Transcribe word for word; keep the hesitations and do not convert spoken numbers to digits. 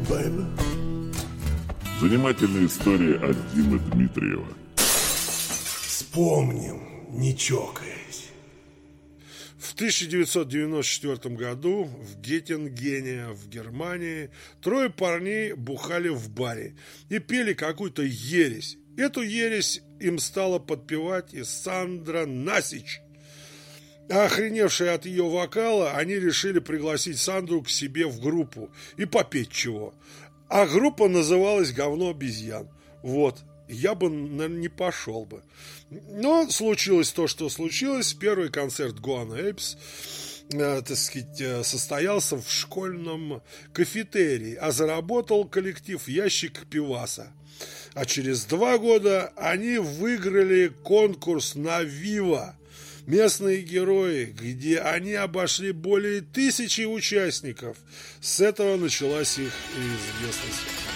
baby. Занимательная история от Димы Дмитриева. Вспомним, не чокаясь. В тысяча девятьсот девяносто четвёртом году в Геттингене, в Германии, трое парней бухали в баре и пели какую-то ересь. Эту ересь им стала подпевать и Сандра Насич. А охреневшие от ее вокала, они решили пригласить Сандру к себе в группу и попеть чего. А группа называлась «Говно обезьян». Вот. Я бы, наверное, не пошел бы. Но случилось то, что случилось. Первый концерт Гуана Эйпс, э, так сказать, э, состоялся в школьном кафетерии, а заработал коллектив ящик пиваса. А через два года они выиграли конкурс на «Вива». Местные герои, где они обошли более тысячи участников. С этого началась их известность.